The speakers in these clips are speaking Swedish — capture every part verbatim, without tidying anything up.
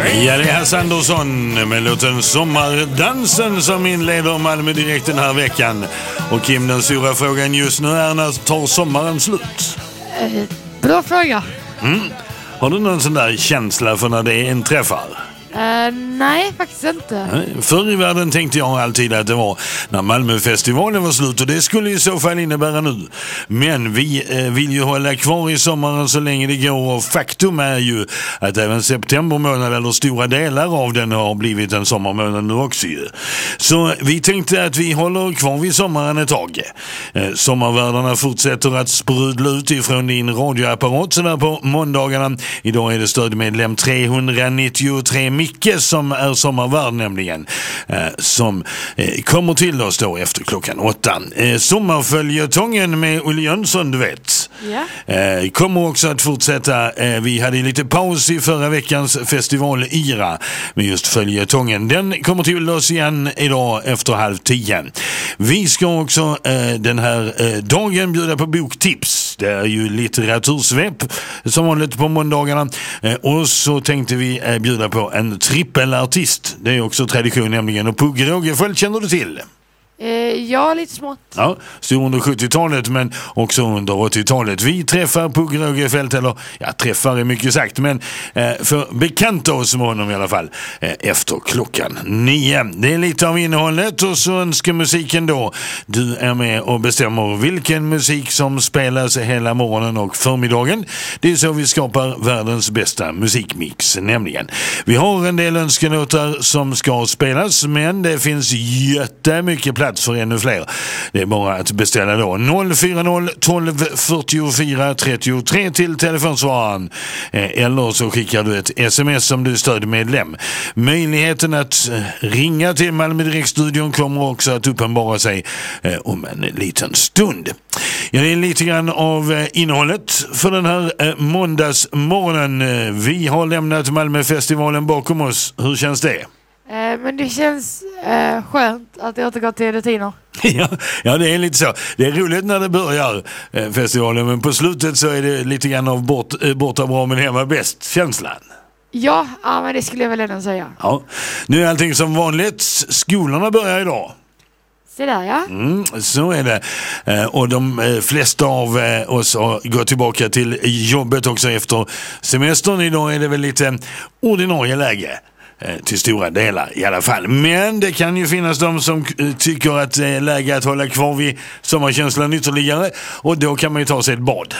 Ja, det är Hasse Andersson med låten Sommardansen som inleder Malmö direkt den här veckan. Och Kim, den stora frågan just nu är: när tar sommaren slut? Eh, bra fråga. Mm. Har du någon sån där känsla för när det inträffar? Uh, nej, faktiskt inte. Förr i världen tänkte jag alltid att det var när Malmöfestivalen var slut, och det skulle i så fall innebära nu. Men vi eh, vill ju hålla kvar i sommaren så länge det går, och faktum är ju att även september månad, eller stora delar av den, har blivit en sommarmånad nu också ju. Så vi tänkte att vi håller kvar vid sommaren ett tag. Eh, sommarvärdarna fortsätter att sprudla ut ifrån din radioapparat så där på måndagarna. Idag är det stödmedlem trehundranittiotre Micke som är sommarvärd nämligen, eh, som eh, kommer till oss då efter klockan åtta. Eh, sommarföljetongen med Olle Jönsson, du vet. Yeah. Eh, kommer också att fortsätta. Eh, vi hade lite paus i förra veckans festivalyra med just följetongen. Den kommer till oss igen idag efter halv tio. Vi ska också eh, den här eh, dagen bjuda på boktips. Det är ju litteratursvep som vanligt på måndagarna. Eh, och så tänkte vi eh, bjuda på en trippelartist. Det är också tradition nämligen. Och Pugh Rogefeldt känner du till? Eh, ja, lite smått. Ja, stor under sjuttiotalet men också under åttiotalet. Vi träffar Pugh Rogefeldt, eller ja, träffar är mycket sagt, men eh, för bekanta oss med honom i alla fall eh, efter klockan nio. Det är lite av innehållet, och så önskar musiken då. Du är med och bestämmer vilken musik som spelas hela morgonen och förmiddagen. Det är så vi skapar världens bästa musikmix nämligen. Vi har en del önskelåtar som ska spelas, men det finns jättemycket plats för ännu fler. Det är bara att beställa då noll fyra noll tolv fyrtiofyra trettiotre till telefonsvararen, eh, eller så skickar du ett sms som du är stödmedlem. Möjligheten att eh, ringa till Malmö Direktstudion kommer också att uppenbara sig eh, om en liten stund. Ja, det är lite grann av eh, innehållet för den här eh, måndagsmorgonen. Eh, vi har lämnat Malmöfestivalen bakom oss. Hur känns det? Eh, men det känns eh, skönt att återgå till rutiner. Ja, ja, det är lite så. Det är roligt när det börjar eh, festivalen, men på slutet så är det lite grann av bort, eh, borta bra men hemma bäst känslan. Ja, ja, men det skulle jag väl ändå säga. Ja. Nu är allting som vanligt. Skolorna börjar idag. Se där, ja. Mm, så är det. Eh, och de eh, flesta av eh, oss har gått tillbaka till jobbet också efter semestern. Idag är det väl lite ordinarie läge. Till stora delar i alla fall. Men det kan ju finnas de som tycker att det är läge att hålla kvar vid sommarkänslan ytterligare, och då kan man ju ta sig ett bad.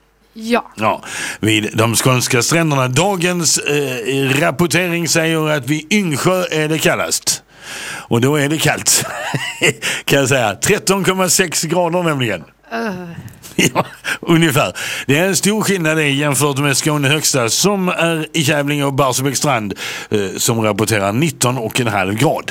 Ja. Ja, vid de skånska stränderna. Dagens eh, rapportering säger att vid Yngsjö är det kallast. Och då är det kallt. Kan jag säga. tretton komma sex grader nämligen. Uh. Ja, ungefär. Det är en stor skillnad jämfört med Skåne högsta som är i Kävlinge och Barsebäcksstrand eh, som rapporterar nitton komma fem grad.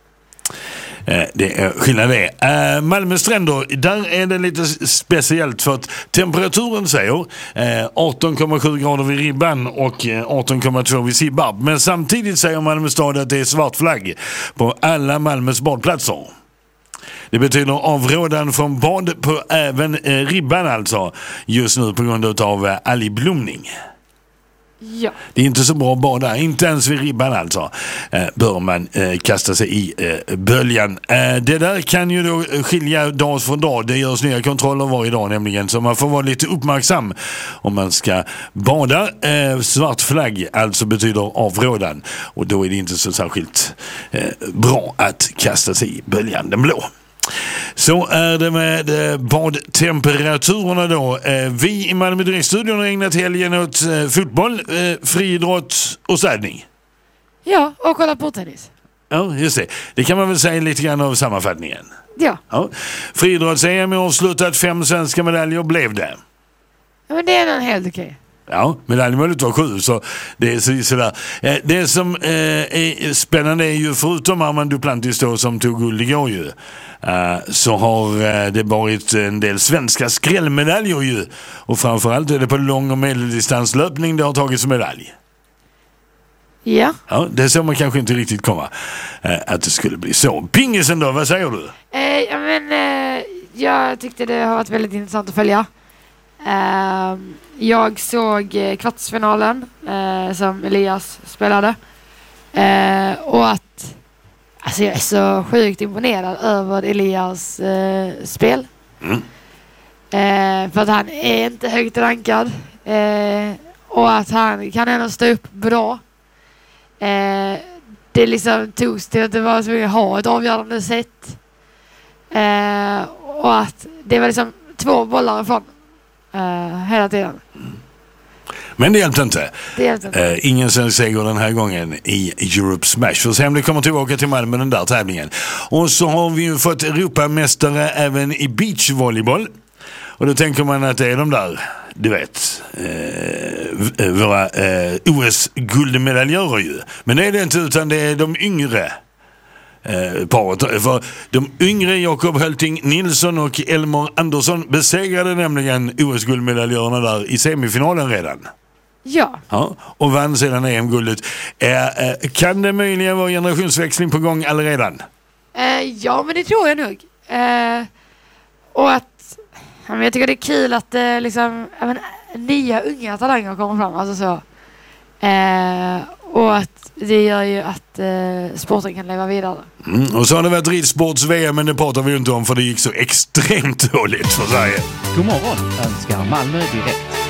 Eh, det är skillnad det. Eh, Malmö stränder, där är det lite speciellt för att temperaturen säger eh, arton komma sju grader vid Ribban och eh, arton komma två vid Sibbarp. Men samtidigt säger Malmö stad att det är svart flagg på alla Malmös badplatser. Det betyder avrådan från bad på även eh, Ribban alltså, just nu på grund av eh, algblomning. Ja. Det är inte så bra att bada, inte ens vid Ribban alltså. Eh, bör man eh, kasta sig i eh, böljan. Eh, det där kan ju då skilja dag från dag. Det görs nya kontroller varje dag nämligen, så man får vara lite uppmärksam om man ska bada. Eh, svart flagg alltså betyder avrådan, och då är det inte så särskilt eh, bra att kasta sig i böljan, den blå. Så är det med eh, badtemperaturerna då. Eh, vi i Malmö Direktstudion har ägnat helgen åt eh, fotboll, eh, friidrott och städning. Ja, och kolla på tennis. Ja, just det. Det kan man väl säga lite grann av sammanfattningen. Ja. Ja. Friidrotts-E M är avslutat, fem svenska medaljer blev det. Ja, men det är nog helt okej. Ja, medaljmålet var sju, så det är så, sådär. Eh, det som eh, är spännande är ju, förutom Armand Duplantis då som tog guld igår ju, eh, så har eh, det varit en del svenska skrällmedaljer ju, och framförallt är det på lång- och medeldistanslöpning det har tagits medalj. Ja. Ja, det såg man kanske inte riktigt komma eh, att det skulle bli så. Pingisen då, vad säger du? Eh, ja, men eh, jag tyckte det har varit väldigt intressant att följa. Uh, jag såg uh, kvartsfinalen uh, som Elias spelade Eh, och att alltså jag är så sjukt imponerad över Elias eh, spel. Mm. Eh, för att han är inte högt rankad. Eh, och att han kan ändå stå upp bra. Eh, det liksom togs till att det var så att ha ett avgörande sätt. Eh, och att det var liksom två bollar ifrån eh, hela tiden. Men det hjälpte inte. Det hjälpte inte. Eh, ingen svensk seger den här gången i Europe Smash. För se om det kommer tillbaka till Malmö den där tävlingen. Och så har vi ju fått Europamästare även i beachvolleyboll. Och då tänker man att det är de där, du vet, eh, våra eh, O S-guldmedaljörer ju. Men det är det inte, utan det är de yngre eh, paret. För de yngre Jakob Hölting Nilsson och Elmar Andersson besegrade nämligen O S-guldmedaljörerna där i semifinalen redan. Ja. Ja, och vann sedan E M-guldet. Eh, eh, kan det möjligen vara generationsväxling på gång allaredan? Eh, ja, men det tror jag nog. Eh, och att jag tycker det är kul att eh, liksom, även nya unga talanger kommer fram. Alltså så. Eh, och att det gör ju att eh, sporten kan leva vidare. Mm, och så har det varit ridsports-V M, men det pratar vi ju inte om för det gick så extremt dåligt för Sverige. God morgon önskar Malmö Direkt.